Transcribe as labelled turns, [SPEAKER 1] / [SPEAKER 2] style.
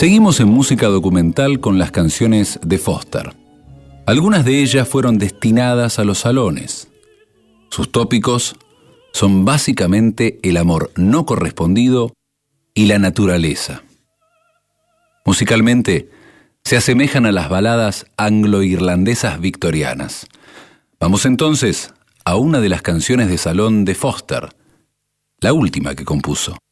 [SPEAKER 1] Seguimos en música documental con las canciones de Foster. Algunas de ellas fueron destinadas a los salones. Sus tópicos son básicamente el amor no correspondido y la naturaleza. Musicalmente, se asemejan a las baladas anglo-irlandesas victorianas. Vamos entonces a una de las canciones de salón de Foster, la última que compuso.